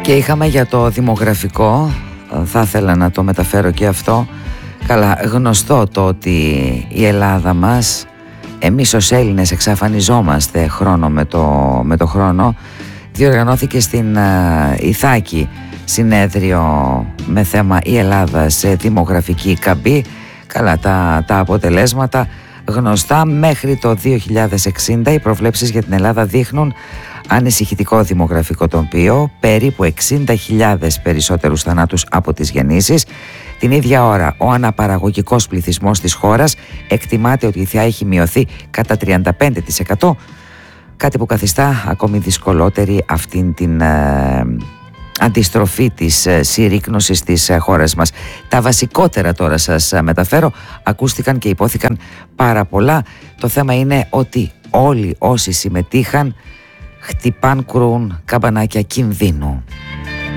Και είχαμε για το δημογραφικό, θα ήθελα να το μεταφέρω και αυτό. Καλά, γνωστό το ότι η Ελλάδα μας, εμείς ως Έλληνες εξαφανιζόμαστε χρόνο με το χρόνο. Διοργανώθηκε στην Ιθάκη συνέδριο με θέμα η Ελλάδα σε δημογραφική καμπή. Καλά, τα αποτελέσματα γνωστά. Μέχρι το 2060 οι προβλέψεις για την Ελλάδα δείχνουν ανησυχητικό δημογραφικό τοπίο, περίπου 60.000 περισσότερους θανάτους από τις γεννήσεις. Την ίδια ώρα ο αναπαραγωγικός πληθυσμός της χώρας εκτιμάται ότι θα έχει μειωθεί κατά 35%, κάτι που καθιστά ακόμη δυσκολότερη αυτήν την αντιστροφή της συρρίκνωσης της χώρας μας. Τα βασικότερα τώρα σας μεταφέρω, ακούστηκαν και υπόθηκαν πάρα πολλά. Το θέμα είναι ότι όλοι όσοι συμμετείχαν χτυπάν κρούν καμπανάκια κινδύνου.